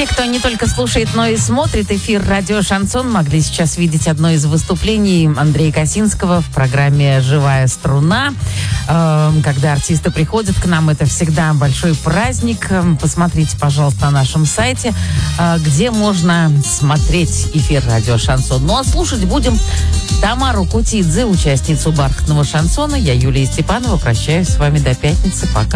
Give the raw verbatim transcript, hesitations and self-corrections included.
Те, кто не только слушает, но и смотрит эфир «Радио Шансон», могли сейчас видеть одно из выступлений Андрея Косинского в программе «Живая струна». Когда артисты приходят к нам, это всегда большой праздник. Посмотрите, пожалуйста, на нашем сайте, где можно смотреть эфир «Радио Шансон». Ну а слушать будем Тамару Кутидзе, участницу бархатного шансона. Я, Юлия Степанова, прощаюсь с вами до пятницы. Пока.